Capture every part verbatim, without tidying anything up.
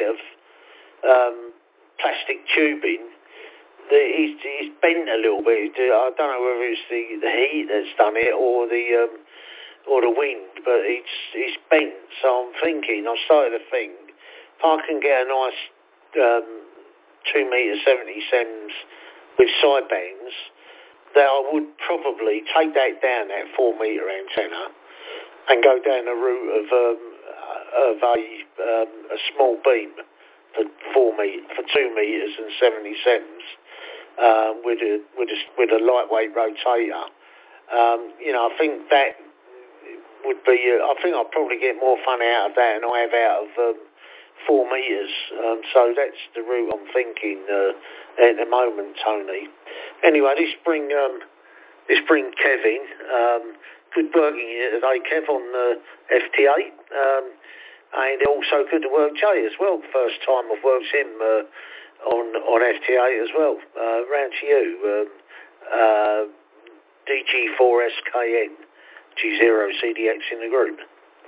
bit of um, plastic tubing. The, he's, he's bent a little bit. I don't know whether it's the, the heat that's done it or the um, or the wind, but it's it's bent. So I'm thinking, I started to think, if I can get a nice um, two metre seventy cents with side bands, that I would probably take that down, that four metre antenna, and go down the route of um, of a um, a small beam for four metre, for two metres and seventy cents. Um, with a with a with a lightweight rotator, um, you know, I think that would be. Uh, I think I'd probably get more fun out of that than I have out of um, four meters. Um, so that's the route I'm thinking uh, at the moment, Tony. Anyway, this bring um, this bring Kevin. Um, good working here today, Kev, on uh, F T eight, um, and also good to work Jay as well. First time I've worked him. Uh, on on F T A as well. Uh, round to you, um, uh, D G four S K N, G zero C D X in the group.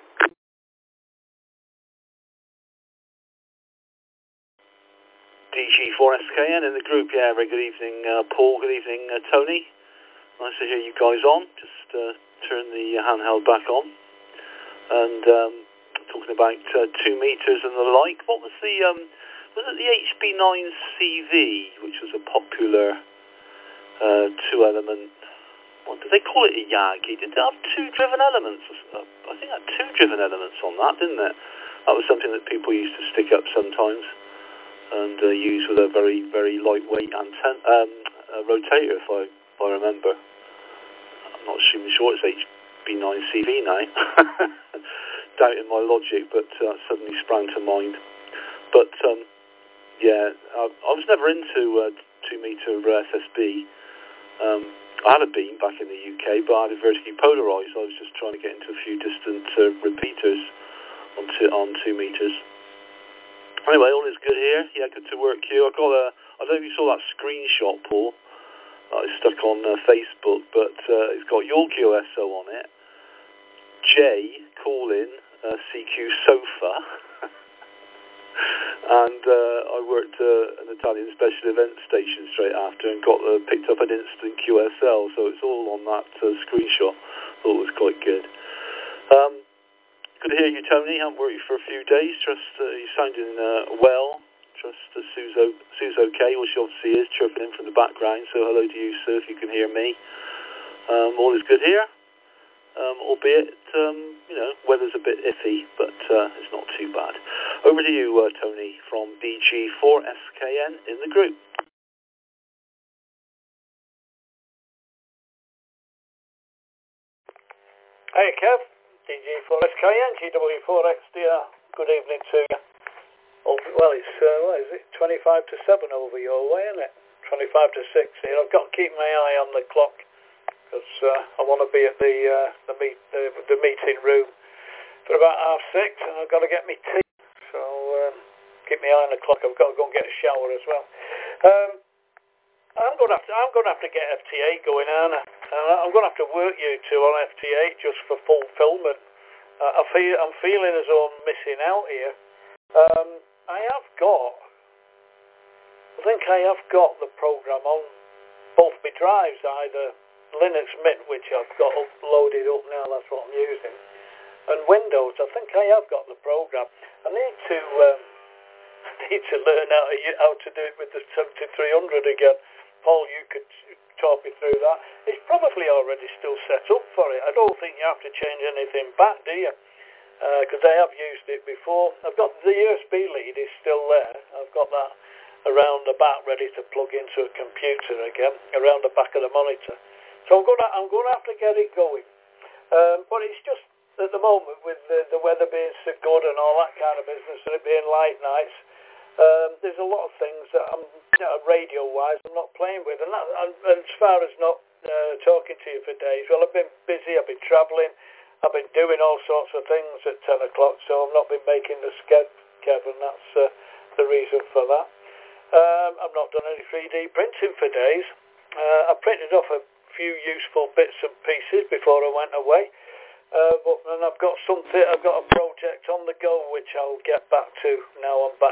D G four S K N in the group, yeah, very good evening, uh, Paul, good evening, uh, Tony. Nice to hear you guys on. Just uh, turn the handheld back on. And um, talking about uh, two meters and the like, what was the... Um, Was it the H B nine C V, which was a popular uh, two-element? What did they call it? A Yagi? Did it have two driven elements? I think it had two driven elements on that, didn't it? That was something that people used to stick up sometimes and uh, use with a very, very lightweight antenna um, uh, rotator, if I, if I remember. I'm not assuming sure it's H B nine C V now. Doubting my logic, but uh, suddenly sprang to mind. But um, yeah, I, I was never into uh, two meter S S B. Um, I had a beam back in the U K, but I had it vertically polarised. I was just trying to get into a few distant uh, repeaters on two, on two meters. Anyway, all is good here. Yeah, good to work you. I got a. I don't know if you saw that screenshot, Paul. I stuck on uh, Facebook, but uh, it's got your Q S O on it. J calling uh, C Q Sofa. And uh, I worked uh, an Italian special event station straight after and got uh, picked up an instant Q S L, so it's all on that uh, screenshot. Thought it was quite good. Um, good to hear you, Tony. Haven't worked you for a few days. Trust uh, you're sounding uh, well. Trust uh, Sue's, o- Sue's okay. Well, she obviously is, chirping in from the background. So hello to you, Sue, if you can hear me. Um, all is good here. Um, albeit, um, you know, weather's a bit iffy, but uh, it's not too bad. Over to you, uh, Tony, from D G four S K N in the group. Hey, Kev, D G four S K N, G W four X D R. Good evening to you. Oh, well, it's, uh, what is it, twenty-five to seven over your way, isn't it? twenty-five to six here. I've got to keep my eye on the clock, because uh, I want to be at the uh, the, meet, the the meeting room for about half six, and I've got to get me tea. So um, keep my eye on the clock. I've got to go and get a shower as well. Um, I'm going to have to I'm going to have to get F T eight going, aren't I? Uh, I'm going to have to work you two on F T eight just for fulfilment. Uh, I feel I'm feeling as though I'm missing out here. Um, I have got. I think I have got the program on both my drives, either Linux Mint, which I've got uploaded up now, that's what I'm using, and Windows. I think I have got the program. I need to um, I need to learn how to, how to do it with the seventy-three hundred again. Paul, you could talk me through that. It's probably already still set up for it. I don't think you have to change anything back, do you? Because uh, I have used it before. I've got the U S B lead is still there. I've got that around the back ready to plug into a computer again, around the back of the monitor. So I'm gonna I'm gonna have to get it going. Um, but it's just at the moment with the, the weather being so good and all that kind of business, and it being light nights, um, there's a lot of things that I'm, you know, radio-wise, I'm not playing with. And, that, and, and as far as not uh, talking to you for days, well, I've been busy. I've been travelling. I've been doing all sorts of things at ten o'clock, so I've not been making the sked, Kevin. That's uh, the reason for that. Um, I've not done any three D printing for days. Uh, I printed off a few useful bits and pieces before I went away. Uh, but and I've got something, I've got a project on the go which I'll get back to now I'm back